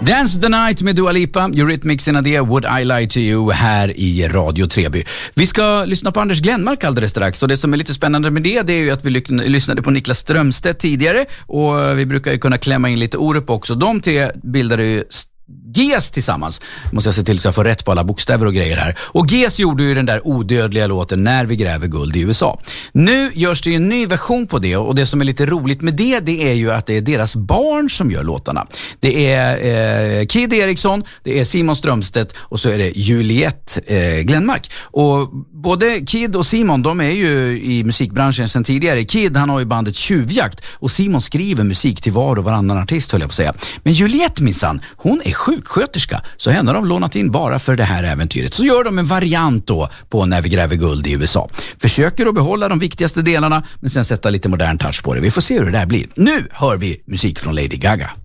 Dance the Night med Dua Lipa, Eurythmics in det, Would I Lie to You här i Radio Treby. Vi ska lyssna på Anders Glenmark alldeles strax, och det som är lite spännande med det är ju att vi lyssnade på Niklas Strömstedt tidigare, och vi brukar ju kunna klämma in lite Orup också. De tre bildade ju GES tillsammans. Måste jag se till så jag får rätt på alla bokstäver och grejer här. Och GES gjorde ju den där odödliga låten När vi gräver guld i USA. Nu görs det ju en ny version på det, och det som är lite roligt med det är ju att det är deras barn som gör låtarna. Det är Kid Eriksson, det är Simon Strömstedt och så är det Juliette Glenmark. Och både Kid och Simon, de är ju i musikbranschen sedan tidigare. Kid, han har ju bandet Tjuvjakt, och Simon skriver musik till var och varannan artist, höll jag på att säga. Men Juliette minsann, hon är sjuksköterska, så henne har de lånat in bara för det här äventyret. Så gör de en variant då på När vi gräver guld i USA. Försöker att behålla de viktigaste delarna, men sen sätta lite modern touch på det. Vi får se hur det där blir. Nu hör vi musik från Lady Gaga.